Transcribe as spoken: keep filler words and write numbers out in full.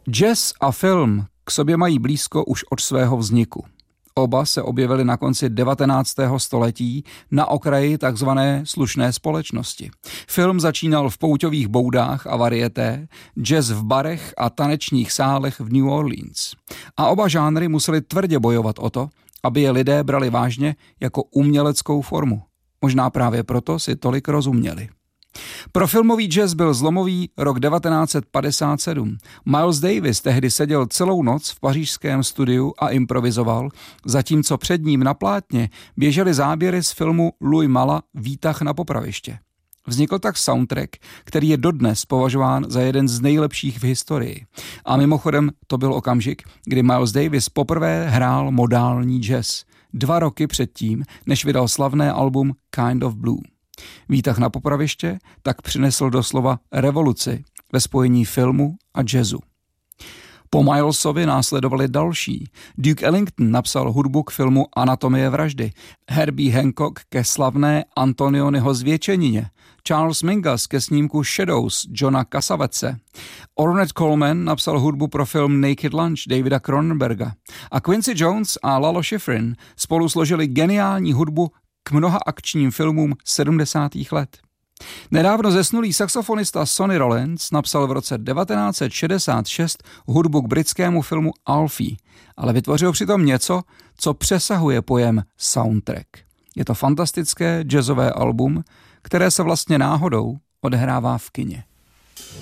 Jazz a film k sobě mají blízko už od svého vzniku. Oba se objevily na konci devatenáctého století na okraji takzvané slušné společnosti. Film začínal v pouťových boudách a varieté, jazz v barech a tanečních sálech v New Orleans. A oba žánry museli tvrdě bojovat o to, aby je lidé brali vážně jako uměleckou formu. Možná právě proto si tolik rozuměli. Pro filmový jazz byl zlomový rok devatenáct set padesát sedm. Miles Davis tehdy seděl celou noc v pařížském studiu a improvizoval, zatímco před ním na plátně běžely záběry z filmu Louis Mala Výtah na popraviště. Vznikl tak soundtrack, který je dodnes považován za jeden z nejlepších v historii. A mimochodem to byl okamžik, kdy Miles Davis poprvé hrál modální jazz. Dva roky předtím, než vydal slavné album Kind of Blue. Výtah na popraviště tak přinesl doslova revoluci ve spojení filmu a jazzu. Po Milesovi následovali další. Duke Ellington napsal hudbu k filmu Anatomie vraždy, Herbie Hancock ke slavné Antonioniho Zvětšenině, Charles Mingus ke snímku Shadows Johna Cassavetese. Ornette Coleman napsal hudbu pro film Naked Lunch Davida Cronenberga a Quincy Jones a Lalo Schifrin spolu složili geniální hudbu k mnoha akčním filmům sedmdesátých let. Nedávno zesnulý saxofonista Sonny Rollins napsal v roce devatenáct set šedesát šest hudbu k britskému filmu Alfie, ale vytvořil přitom něco, co přesahuje pojem soundtrack. Je to fantastické jazzové album, které se vlastně náhodou odehrává v kině.